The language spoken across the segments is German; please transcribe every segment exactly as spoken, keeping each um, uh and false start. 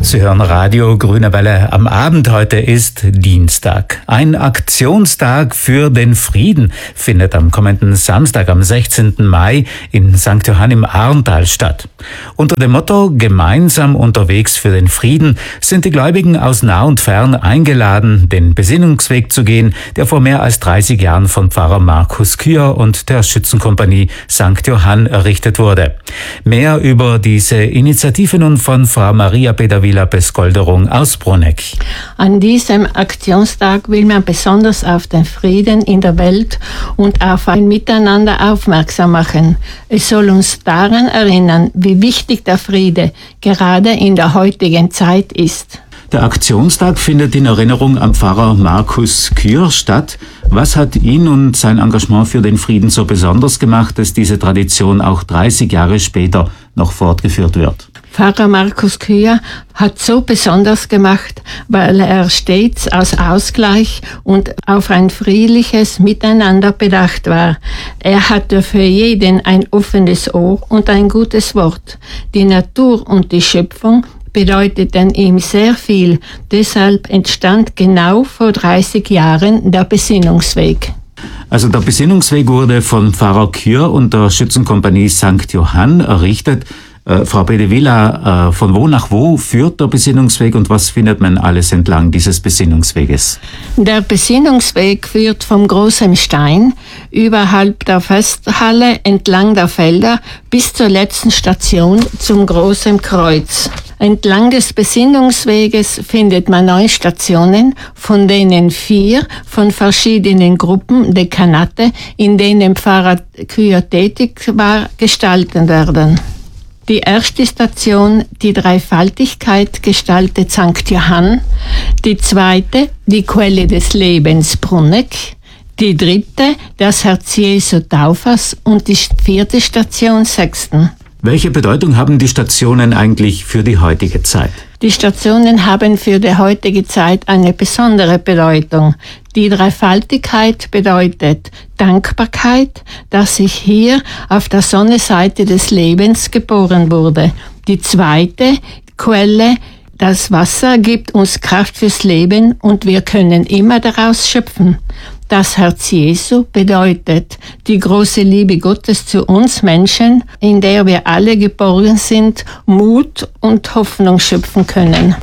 Sie hören Radio Grüne Welle. Am Abend heute ist Dienstag. Ein Aktionstag für den Frieden findet am kommenden Samstag, am sechzehnten Mai in Sankt Johann im Arntal statt. Unter dem Motto Gemeinsam unterwegs für den Frieden sind die Gläubigen aus nah und fern eingeladen, den Besinnungsweg zu gehen, der vor mehr als dreißig Jahren von Pfarrer Markus Kür und der Schützenkompanie Sankt Johann errichtet wurde. Mehr über diese Initiative nun von Frau Maria Bedavila-Peskolderung aus Bruneck. An diesem Aktionstag will man besonders auf den Frieden in der Welt und auf ein Miteinander aufmerksam machen. Es soll uns daran erinnern, wie wichtig der Friede gerade in der heutigen Zeit ist. Der Aktionstag findet in Erinnerung am Pfarrer Markus Kür statt. Was hat ihn und sein Engagement für den Frieden so besonders gemacht, dass diese Tradition auch dreißig Jahre später noch fortgeführt wird? Pfarrer Markus Kür hat so besonders gemacht, weil er stets aus Ausgleich und auf ein friedliches Miteinander bedacht war. Er hatte für jeden ein offenes Ohr und ein gutes Wort. Die Natur und die Schöpfung bedeuteten ihm sehr viel. Deshalb entstand genau vor dreißig Jahren der Besinnungsweg. Also der Besinnungsweg wurde von Pfarrer Kür und der Schützenkompanie Sankt Johann errichtet. Äh, Frau Bedavila, äh, von wo nach wo führt der Besinnungsweg und was findet man alles entlang dieses Besinnungsweges? Der Besinnungsweg führt vom Großen Stein überhalb der Festhalle entlang der Felder bis zur letzten Station zum Großen Kreuz. Entlang des Besinnungsweges findet man neun Stationen, von denen vier von verschiedenen Gruppen Dekanate, in denen Pfarrer Kür tätig war, gestaltet werden. Die erste Station, die Dreifaltigkeit, gestaltet Sankt Johann. Die zweite, die Quelle des Lebens, Bruneck. Die dritte, das Herz Jesu Taufers und die vierte Station, Sechsten. Welche Bedeutung haben die Stationen eigentlich für die heutige Zeit? Die Stationen haben für die heutige Zeit eine besondere Bedeutung. Die Dreifaltigkeit bedeutet Dankbarkeit, dass ich hier auf der Sonnenseite des Lebens geboren wurde. Die zweite Quelle, das Wasser gibt uns Kraft fürs Leben und wir können immer daraus schöpfen. Das Herz Jesu bedeutet die große Liebe Gottes zu uns Menschen, in der wir alle geboren sind, Mut und Hoffnung schöpfen können.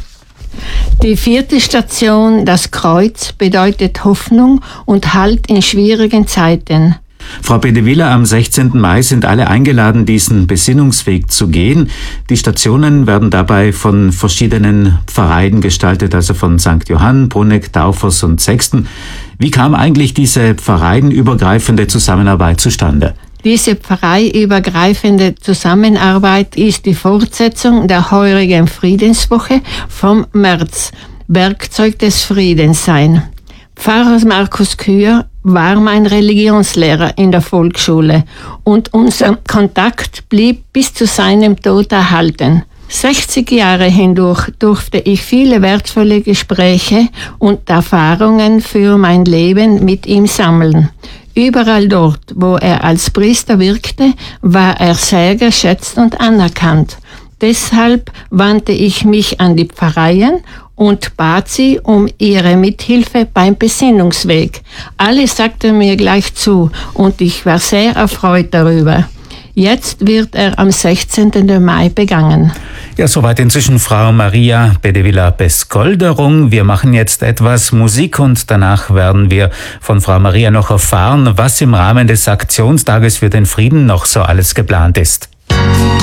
Die vierte Station, das Kreuz, bedeutet Hoffnung und Halt in schwierigen Zeiten. Frau Bedavila, am sechzehnten Mai sind alle eingeladen, diesen Besinnungsweg zu gehen. Die Stationen werden dabei von verschiedenen Pfarreien gestaltet, also von Sankt Johann, Bruneck, Taufers und Sechsten. Wie kam eigentlich diese pfarreienübergreifende Zusammenarbeit zustande? Diese pfarreiübergreifende Zusammenarbeit ist die Fortsetzung der heurigen Friedenswoche vom März, Werkzeug des Friedens sein. Pfarrer Markus Kür war mein Religionslehrer in der Volksschule und unser Kontakt blieb bis zu seinem Tod erhalten. sechzig Jahre hindurch durfte ich viele wertvolle Gespräche und Erfahrungen für mein Leben mit ihm sammeln. Überall dort, wo er als Priester wirkte, war er sehr geschätzt und anerkannt. Deshalb wandte ich mich an die Pfarreien und bat sie um ihre Mithilfe beim Besinnungsweg. Alle sagten mir gleich zu und ich war sehr erfreut darüber. Jetzt wird er am sechzehnten Mai begangen. Ja, soweit inzwischen Frau Maria Bedavila-Peskolderung. Wir machen jetzt etwas Musik und danach werden wir von Frau Maria noch erfahren, was im Rahmen des Aktionstages für den Frieden noch so alles geplant ist.